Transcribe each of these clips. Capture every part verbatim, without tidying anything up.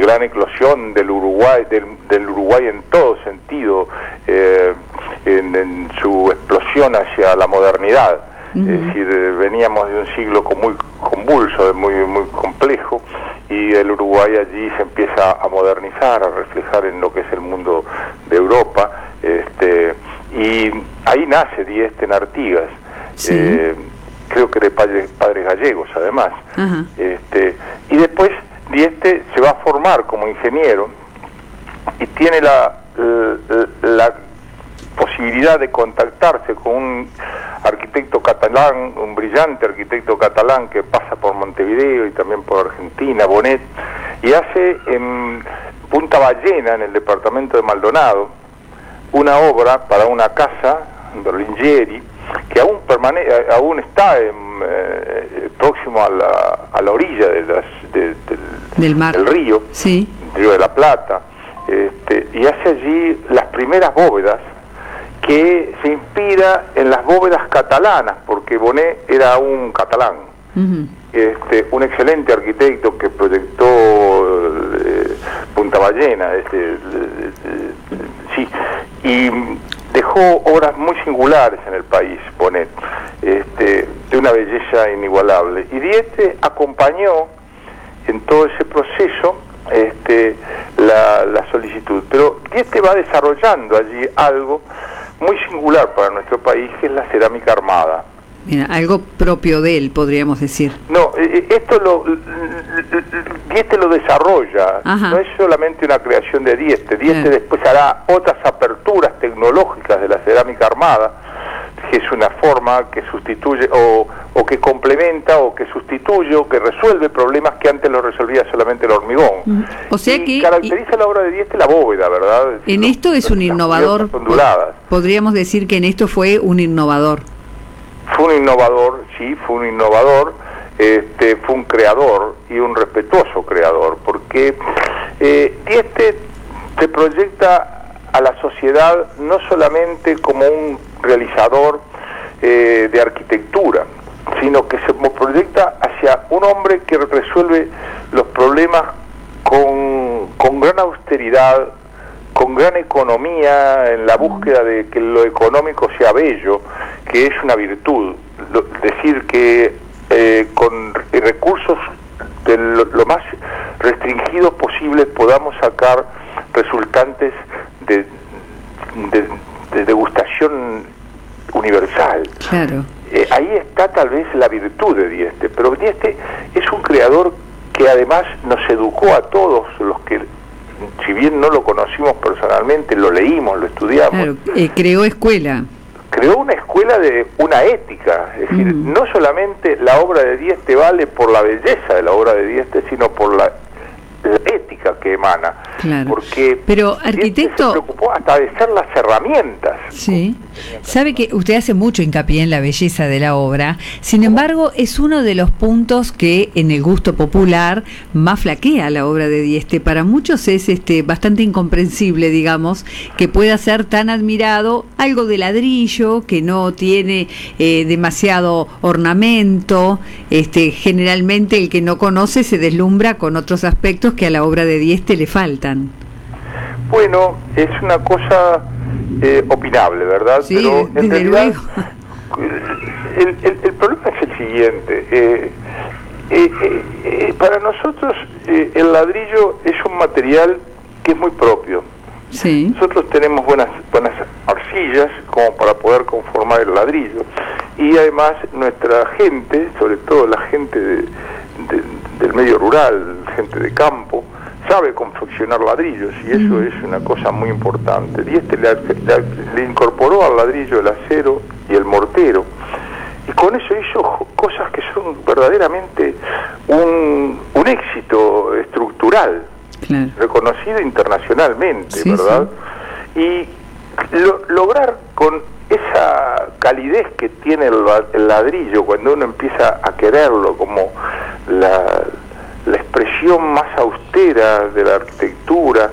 gran eclosión del Uruguay, del, del Uruguay en todo sentido, eh, en, en su explosión hacia la modernidad. Uh-huh. Es decir, veníamos de un siglo muy convulso, muy muy complejo, y el Uruguay allí se empieza a modernizar, a reflejar en lo que es el mundo de Europa, este, y ahí nace Dieste en Artigas. Sí. Eh, creo que de padres, padres gallegos además. Uh-huh. este, y después Dieste se va a formar como ingeniero y tiene la, la, la posibilidad de contactarse con un arquitecto catalán, un brillante arquitecto catalán que pasa por Montevideo y también por Argentina, Bonet, y hace en Punta Ballena, en el departamento de Maldonado, una obra para una casa, Berlinghieri, que aún permane aún está en, eh, próximo a la, a la orilla de las, de, del, del, mar. del río, sí. Río de la Plata, este, y hace allí las primeras bóvedas, que se inspira en las bóvedas catalanas, porque Bonet era un catalán, uh-huh. este, un excelente arquitecto que proyectó eh, Punta Ballena, este, eh, eh, sí, y dejó obras muy singulares en el país, Bonet, este, de una belleza inigualable. Y Dieste acompañó en todo ese proceso este, la, la solicitud, pero Dieste va desarrollando allí algo muy singular para nuestro país, que es la cerámica armada. Mira, algo propio de él, podríamos decir. No, esto lo Dieste lo desarrolla. Ajá. No es solamente una creación de Dieste. Dieste claro. después hará otras aperturas tecnológicas de la cerámica armada, que es una forma que sustituye o, o que complementa o que sustituye o que resuelve problemas que antes lo resolvía solamente el hormigón. O sea y que caracteriza y, la obra de Dieste la bóveda, ¿verdad? En los, esto es un innovador. Podríamos decir que en esto fue un innovador. Fue un innovador, sí, fue un innovador, este, fue un creador y un respetuoso creador, porque eh, Dieste se proyecta a la sociedad no solamente como un realizador eh, de arquitectura, sino que se proyecta hacia un hombre que resuelve los problemas con, con gran austeridad, con gran economía, en la búsqueda de que lo económico sea bello, que es una virtud. Lo, decir que eh, con recursos de lo, lo más restringidos posibles podamos sacar resultantes de, de, de degustación universal. Claro. Eh, ahí está tal vez la virtud de Dieste, pero Dieste es un creador que además nos educó a todos los que, si bien no lo conocimos personalmente, lo leímos, lo estudiamos. Claro, eh, creó escuela. Creó una escuela de una ética, es decir, mm. no solamente la obra de Dieste vale por la belleza de la obra de Dieste, sino por la, la ética que emana. Claro. Porque pero arquitecto se preocupó hasta de ser las herramientas. Sí. Sabe que usted hace mucho hincapié en la belleza de la obra, sin embargo es uno de los puntos que en el gusto popular más flaquea la obra de Dieste. Para muchos es este bastante incomprensible, digamos, que pueda ser tan admirado algo de ladrillo que no tiene eh, demasiado ornamento. Este, generalmente el que no conoce se deslumbra con otros aspectos que a la obra de Dieste le faltan. Bueno, es una cosa eh, opinable, ¿verdad? Sí, pero en desde realidad, luego. El, el, el problema es el siguiente. Eh, eh, eh, eh, para nosotros eh, el ladrillo es un material que es muy propio. Sí. Nosotros tenemos buenas buenas arcillas como para poder conformar el ladrillo. Y además nuestra gente, sobre todo la gente de, de, del medio rural, gente de campo, sabe confeccionar ladrillos, y eso mm. es una cosa muy importante. Y este le, le, le incorporó al ladrillo el acero y el mortero, y con eso hizo cosas que son verdaderamente un, un éxito estructural, claro. reconocido internacionalmente, sí, ¿verdad? Sí. Y lo, lograr con esa calidez que tiene el, el ladrillo, cuando uno empieza a quererlo como la... la expresión más austera de la arquitectura,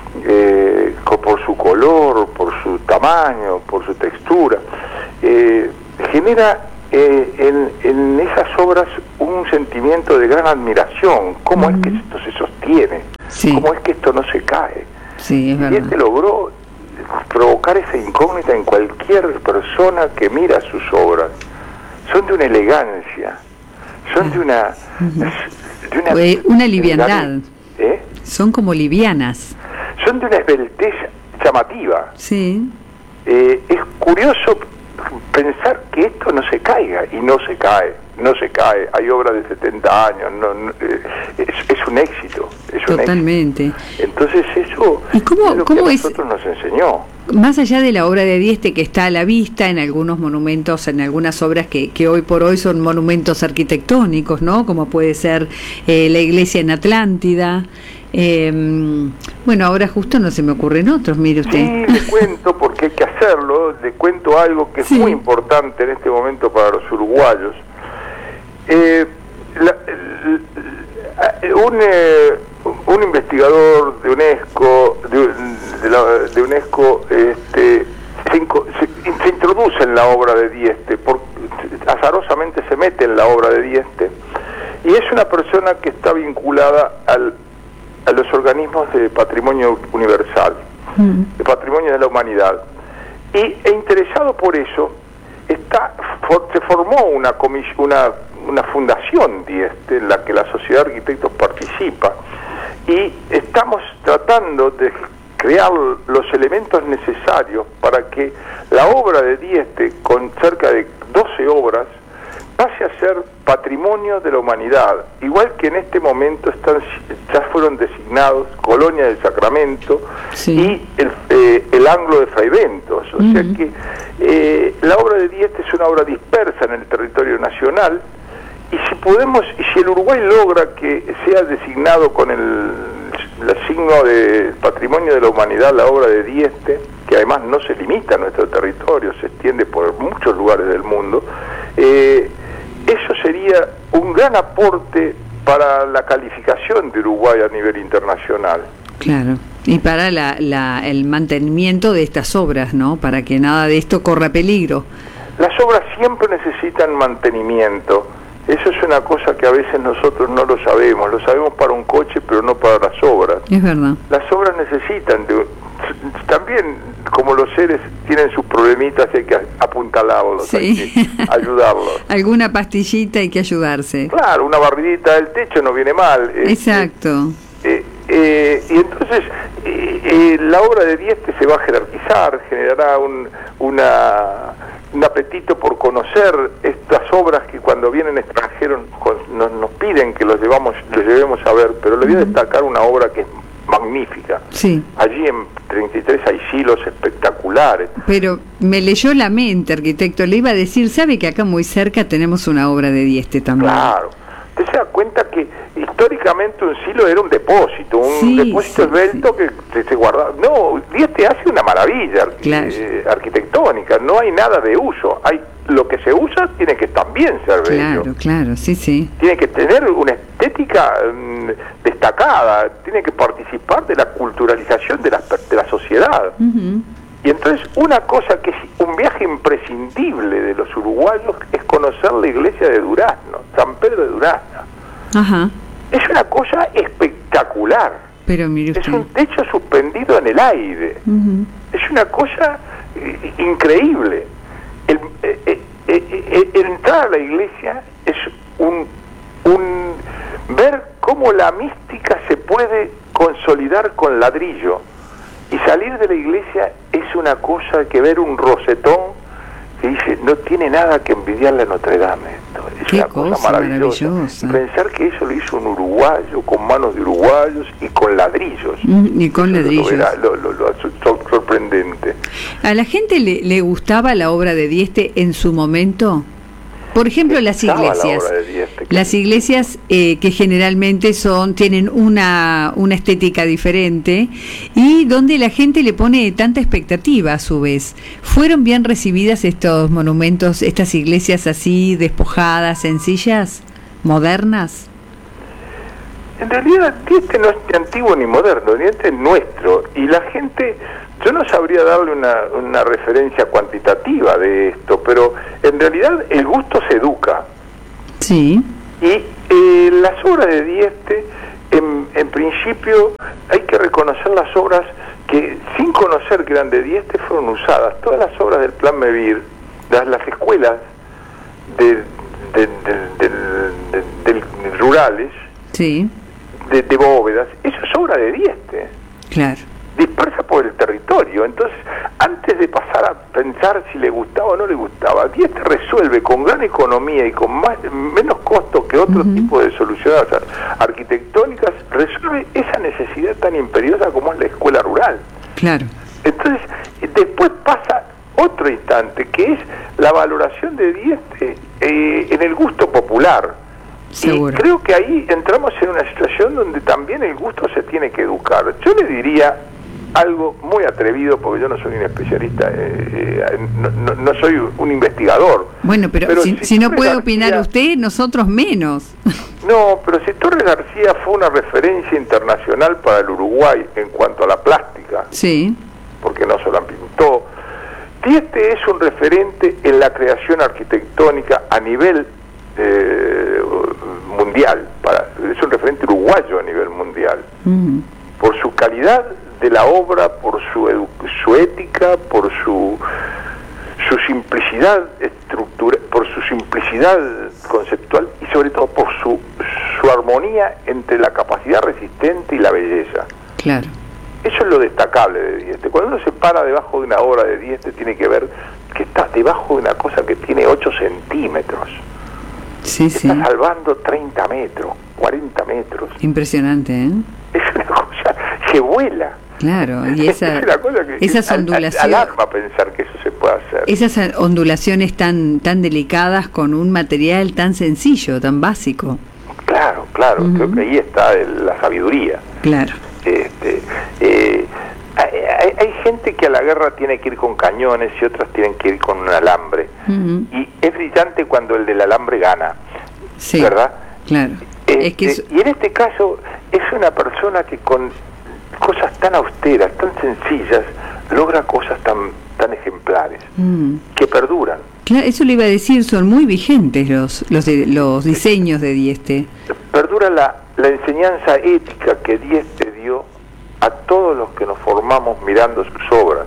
eh, por su color, por su tamaño, por su textura, eh, genera eh, en, en esas obras un sentimiento de gran admiración. ¿Cómo mm. es que esto se sostiene? Sí. ¿Cómo es que esto no se cae? Sí, es y verdad. este logró provocar esa incógnita en cualquier persona que mira sus obras. Son de una elegancia, son de una... Uh-huh. de una, pues una liviandad. ¿Eh? Son como livianas. Son de una esbeltez llamativa. Sí. Eh, es curioso pensar que esto no se caiga, y no se cae, no se cae. Hay obras de setenta años, no, no, eh, es, es un éxito. Es Totalmente. Un éxito. Entonces eso ¿Y cómo, es lo cómo que a es, nosotros nos enseñó. Más allá de la obra de Dieste, que está a la vista en algunos monumentos, en algunas obras que, que hoy por hoy son monumentos arquitectónicos, ¿no? Como puede ser eh, la iglesia en Atlántida. Eh, bueno, ahora justo no se me ocurren otros, mire usted. Sí, le cuento, porque hay que hacerlo, le cuento algo que es sí. muy importante en este momento para los uruguayos. Eh, la, el, un, eh, un investigador de UNESCO, de, de, la, de UNESCO, este, se, se, se introduce en la obra de Dieste, por, azarosamente se mete en la obra de Dieste, y es una persona que está vinculada al a los organismos de patrimonio universal, mm. de patrimonio de la humanidad, y e interesado por eso, está for, se formó una, una, una fundación Dieste en la que la Sociedad de Arquitectos participa, y estamos tratando de crear los elementos necesarios para que la obra de Dieste, con cerca de doce obras, pase a ser patrimonio de la humanidad, igual que en este momento están, ya fueron designados Colonia del Sacramento, sí. y el, eh, el Anglo de Fray Ventos, o uh-huh. sea que eh, la obra de Dieste es una obra dispersa en el territorio nacional, y si podemos, y si el Uruguay logra que sea designado con el, el signo de patrimonio de la humanidad la obra de Dieste, que además no se limita a nuestro territorio, se extiende por muchos lugares del mundo, eh, eso sería un gran aporte para la calificación de Uruguay a nivel internacional. Claro, y para la, la, el mantenimiento de estas obras, ¿no? Para que nada de esto corra peligro. Las obras siempre necesitan mantenimiento. Eso es una cosa que a veces nosotros no lo sabemos. Lo sabemos para un coche, pero no para las obras. Es verdad. Las obras necesitan de... También, como los seres tienen sus problemitas, hay que apuntalarlos, sí. hay que ayudarlos. Alguna pastillita hay que ayudarse. Claro, una barridita del techo no viene mal. Exacto. Eh, eh, y entonces, eh, eh, la obra de Dieste se va a jerarquizar, generará un, una, un apetito por conocer estas obras que cuando vienen extranjeros nos, nos piden que los, llevamos, los llevemos a ver, pero le voy a destacar una obra que es magnífica. Sí. Allí en treinta y tres hay silos espectaculares. Pero me leyó la mente, arquitecto. Le iba a decir, ¿sabe que acá muy cerca tenemos una obra de Dieste también? Claro. Usted se da cuenta que históricamente un silo era un depósito, un sí, depósito sí, esbelto sí. que se guardaba. No, Dieste hace una maravilla arqu claro. eh, arquitectónica. No hay nada de uso. Hay lo que se usa tiene que también ser bello. Claro, claro, sí, sí. Tiene que tener una estética um, destacada, tiene que participar de la culturalización de la, de la sociedad. Uh-huh. Y entonces una cosa que es un viaje imprescindible de los uruguayos es conocer la iglesia de Durazno, San Pedro de Durazno. Ajá. Es una cosa espectacular. Pero mire usted. Es un techo suspendido en el aire. Uh-huh. Es una cosa eh, increíble. El, eh, eh, eh, eh, entrar a la iglesia es un, un ver cómo la mística se puede consolidar con ladrillo, y salir de la iglesia es una cosa que ver un rosetón que dice no tiene nada que envidiarle a Notre Dame. Esto es Qué una cosa, cosa maravillosa. maravillosa. Pensar que eso lo hizo un uruguayo con manos de uruguayos y con ladrillos. Mm, y con eso ladrillos. Lo, lo, lo, lo, lo sorprendente. ¿A la gente le, le gustaba la obra de Dieste en su momento? Por ejemplo, las iglesias, la Dieste, las iglesias eh, que generalmente son tienen una, una estética diferente y donde la gente le pone tanta expectativa a su vez. ¿Fueron bien recibidas estos monumentos, estas iglesias así despojadas, sencillas, modernas? En realidad, Dieste no es ni antiguo ni moderno, Dieste es nuestro, y la gente, yo no sabría darle una, una referencia cuantitativa de esto, pero en realidad el gusto se educa. Sí. Y eh, las obras de Dieste, en, en principio hay que reconocer las obras que, sin conocer que eran de Dieste, fueron usadas. Todas las obras del Plan Mevir, las, las escuelas de, de, de, de, de, de, de rurales, sí, de, de bóvedas, eso es obra de Dieste. Claro. Dispersa por el territorio. Entonces, antes de pasar a pensar si le gustaba o no le gustaba, Dieste resuelve con gran economía y con más menos costo que otro uh-huh. tipo de soluciones arquitectónicas, resuelve esa necesidad tan imperiosa como es la escuela rural. Claro. Entonces, después pasa otro instante, que es la valoración de Dieste eh, en el gusto popular. Seguro. Y creo que ahí entramos en una situación donde también el gusto se tiene que educar. Yo le diría algo muy atrevido, porque yo no soy un especialista, eh, eh, no, no, no soy un investigador. Bueno, pero, pero si, si, si no puede García, opinar usted, nosotros menos. No, pero si Torres García fue una referencia internacional para el Uruguay en cuanto a la plástica, sí, porque no solo pintó, Dieste es un referente en la creación arquitectónica a nivel eh, mundial, para, es un referente uruguayo a nivel mundial, uh-huh. por su calidad de la obra, por su, edu su ética, por su su simplicidad estructural, por su simplicidad conceptual y sobre todo por su su armonía entre la capacidad resistente y la belleza. Claro. Eso es lo destacable de Dieste. Cuando uno se para debajo de una obra de Dieste, tiene que ver que está debajo de una cosa que tiene ocho centímetros. Sí, está sí. salvando treinta metros, cuarenta metros. Impresionante, ¿eh? Es una cosa que vuela. Claro, y esa, es una cosa que esas ondulaciones, alarma pensar que eso se puede hacer. Esas ondulaciones tan tan delicadas con un material tan sencillo, tan básico. Claro, claro, uh-huh. creo que ahí está el, la sabiduría. Claro. Este, eh, hay, hay gente que a la guerra tiene que ir con cañones y otras tienen que ir con un alambre. Uh-huh. Y es brillante cuando el del alambre gana, sí, ¿verdad? Claro. Este, es que es... Y en este caso es una persona que con cosas tan austeras, tan sencillas, logra cosas tan tan ejemplares, mm. que perduran. Claro, eso le iba a decir, son muy vigentes los los, de, los diseños de Dieste. Perdura la, la enseñanza ética que Dieste dio a todos los que nos formamos mirando sus obras.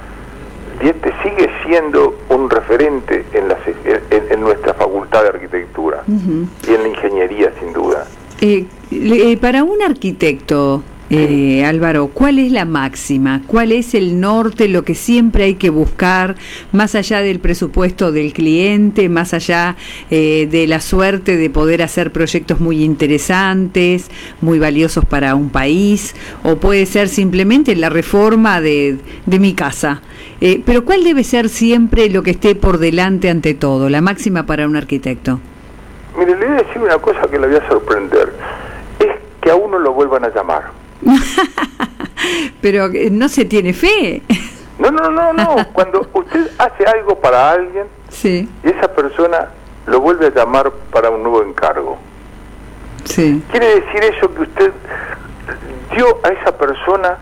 Dieste sigue siendo un referente en, las, en, en nuestra facultad de arquitectura uh-huh. y en la ingeniería, sin duda. Eh, eh, para un arquitecto, Eh, Álvaro, ¿cuál es la máxima? ¿Cuál es el norte, lo que siempre hay que buscar, más allá del presupuesto del cliente, más allá eh, de la suerte de poder hacer proyectos muy interesantes, muy valiosos para un país, o puede ser simplemente la reforma de, de mi casa? Eh, pero ¿cuál debe ser siempre lo que esté por delante ante todo, la máxima para un arquitecto? Mire, le voy a decir una cosa que le voy a sorprender, es que a uno lo vuelvan a llamar. Pero no se tiene fe. No, no, no, no. Cuando usted hace algo para alguien, sí, y esa persona lo vuelve a llamar para un nuevo encargo, sí, quiere decir eso que usted dio a esa persona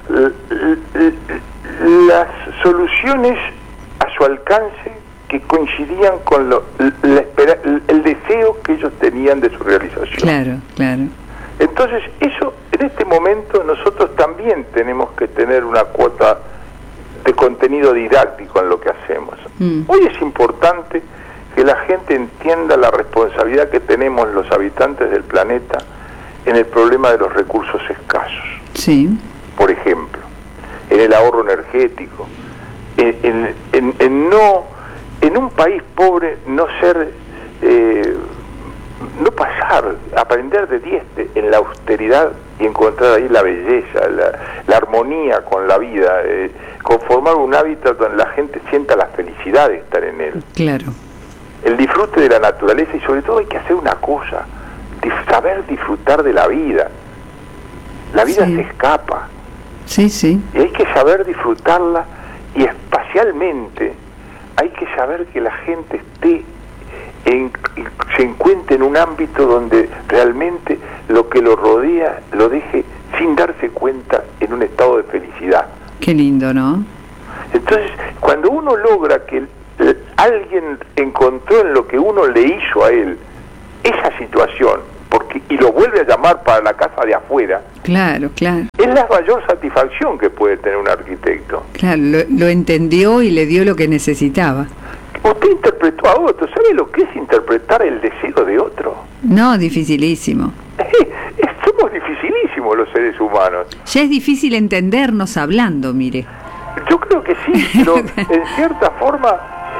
las soluciones a su alcance que coincidían con lo, la espera, el deseo que ellos tenían de su realización. Claro, claro. Entonces, eso, en este momento, nosotros también tenemos que tener una cuota de contenido didáctico en lo que hacemos. Mm. Hoy es importante que la gente entienda la responsabilidad que tenemos los habitantes del planeta en el problema de los recursos escasos. Sí. Por ejemplo, en el ahorro energético, en, en, en, en no, en un país pobre no ser... Eh, no pasar, aprender de Dieste en la austeridad y encontrar ahí la belleza, la, la armonía con la vida, eh, conformar un hábitat donde la gente sienta la felicidad de estar en él. Claro. El disfrute de la naturaleza y sobre todo hay que hacer una cosa, dif- saber disfrutar de la vida. La vida sí. se escapa. Sí, sí. Y hay que saber disfrutarla y espacialmente hay que saber que la gente esté En, se encuentre en un ámbito donde realmente lo que lo rodea lo deje sin darse cuenta en un estado de felicidad. Qué lindo, ¿no? Entonces, cuando uno logra que el, alguien encontró en lo que uno le hizo a él esa situación, porque y lo vuelve a llamar para la casa de afuera. Claro, claro. Es la mayor satisfacción que puede tener un arquitecto. Claro, lo, lo entendió y le dio lo que necesitaba. Usted interpretó a otro, ¿sabe lo que es interpretar el deseo de otro? No, dificilísimo. Somos dificilísimos los seres humanos. Ya es difícil entendernos hablando, mire. Yo creo que sí, pero en cierta forma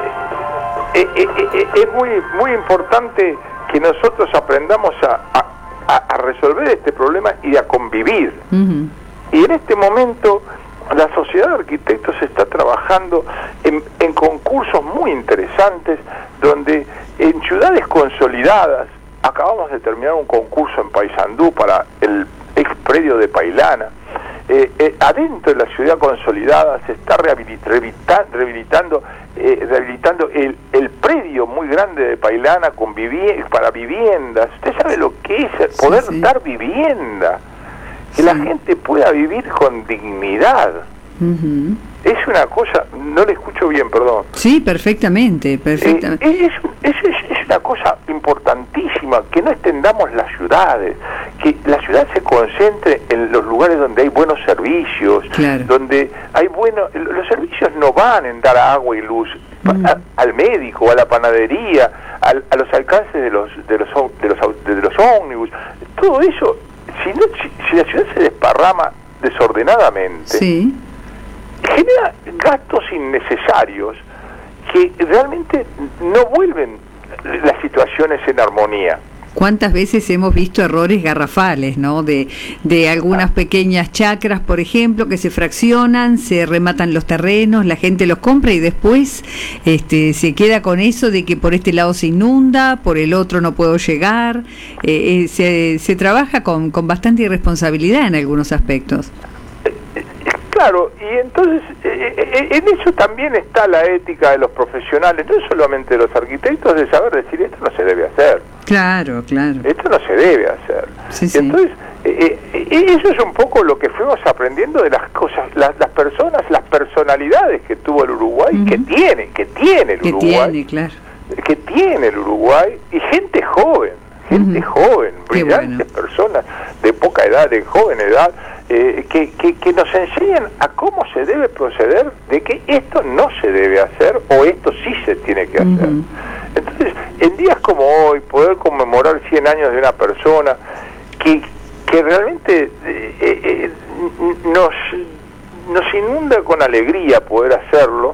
eh, eh, eh, eh, es muy muy importante que nosotros aprendamos a, a, a resolver este problema y a convivir. Uh-huh. Y en este momento la Sociedad de Arquitectos está trabajando en, en concursos muy interesantes, donde en ciudades consolidadas, acabamos de terminar un concurso en Paysandú para el ex predio de Pailana. Eh, eh, adentro de la ciudad consolidada se está rehabilit rehabilita rehabilitando eh, rehabilitando el, el predio muy grande de Pailana con vivi para viviendas. Usted sabe lo que es poder sí, sí. dar vivienda, que sí. la gente pueda vivir con dignidad. Uh-huh. Es una cosa, no le escucho bien, perdón. Sí, perfectamente, perfectamente. Eh, es, es, es, es una cosa importantísima, que no extendamos las ciudades, que la ciudad se concentre en los lugares donde hay buenos servicios, claro. donde hay buenos, los servicios no van en dar agua y luz, mm. a, al médico, a la panadería, a, a los alcances de los de los de los, de los ómnibus, todo eso, si no si, si la ciudad se desparrama desordenadamente, sí. genera gastos innecesarios que realmente no vuelven las situaciones en armonía. ¿Cuántas veces hemos visto errores garrafales, ¿no? De, de algunas ah. pequeñas chacras, por ejemplo, que se fraccionan, se rematan los terrenos, la gente los compra y después este, se queda con eso de que por este lado se inunda, por el otro no puedo llegar. Eh, eh, se, se trabaja con, con bastante irresponsabilidad en algunos aspectos. Claro, y entonces eh, eh, en eso también está la ética de los profesionales, no solamente de los arquitectos, de saber decir esto no se debe hacer. Claro, claro. Esto no se debe hacer. Sí, y sí. entonces eh, eh, eso es un poco lo que fuimos aprendiendo de las cosas, las, las personas, las personalidades que tuvo el Uruguay, uh-huh. que tiene, que tiene el que Uruguay, tiene, claro. que tiene el Uruguay, y gente joven, gente uh-huh. joven, brillantes bueno. personas de poca edad, de joven edad. Eh, que, que, que nos enseñan a cómo se debe proceder, de que esto no se debe hacer o esto sí se tiene que hacer. Uh-huh. Entonces, en días como hoy, poder conmemorar cien años de una persona que, que realmente eh, eh, nos, nos inunda con alegría poder hacerlo,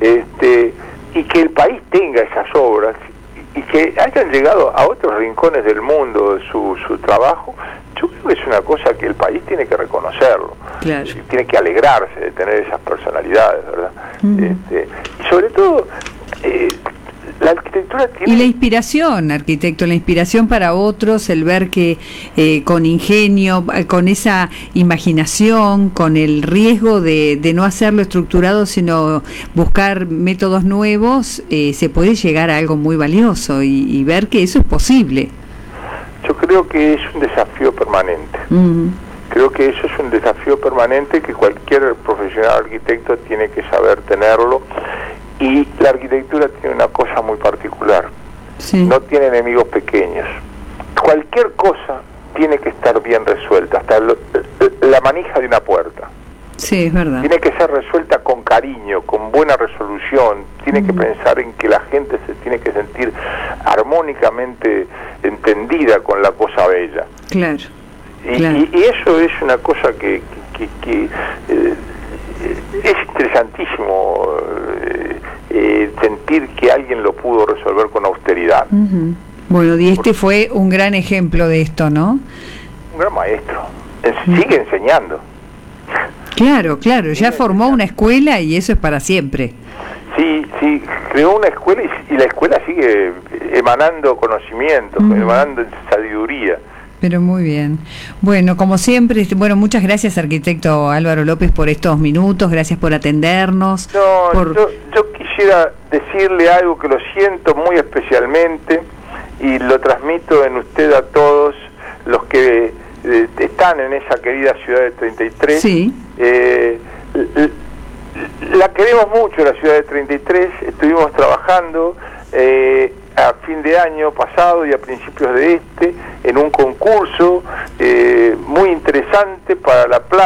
este, y que el país tenga esas obras y que hayan llegado a otros rincones del mundo su, su trabajo, yo creo que es una cosa que el país tiene que reconocerlo, claro. tiene que alegrarse de tener esas personalidades, ¿verdad? Mm. Este, y sobre todo, eh, la arquitectura tiene... Y la inspiración, arquitecto, la inspiración para otros, el ver que eh, con ingenio, con esa imaginación, con el riesgo de, de no hacerlo estructurado, sino buscar métodos nuevos, eh, se puede llegar a algo muy valioso y, y ver que eso es posible. Yo creo que es un desafío permanente. Uh-huh. Creo que eso es un desafío permanente que cualquier profesional arquitecto tiene que saber tenerlo. Y la arquitectura tiene una cosa muy particular. Sí. No tiene enemigos pequeños. Cualquier cosa tiene que estar bien resuelta, hasta lo, la manija de una puerta. Sí, es verdad. Tiene que ser resuelta con cariño, con buena resolución. Tiene uh-huh. que pensar en que la gente se tiene que sentir armónicamente entendida con la cosa bella. Claro. Y, claro. y, y eso es una cosa que, que, que, que eh, es interesantísimo eh, eh, sentir que alguien lo pudo resolver con austeridad. Uh-huh. Bueno, y este fue un gran ejemplo de esto, ¿no? Un gran maestro. Uh-huh. Sigue enseñando. Claro, claro, ya formó una escuela y eso es para siempre. Sí, sí, creó una escuela y, y la escuela sigue emanando conocimiento, uh-huh. emanando sabiduría. Pero muy bien. Bueno, como siempre, bueno, muchas gracias, arquitecto Álvaro López, por estos minutos, gracias por atendernos. No, por... yo, yo quisiera decirle algo que lo siento muy especialmente y lo transmito en usted a todos los que eh, están en esa querida ciudad de treinta y tres. Sí. Eh, la queremos mucho, la ciudad de treinta y tres, estuvimos trabajando, eh, a fin de año pasado y a principios de este, en un concurso eh, muy interesante para la plaza.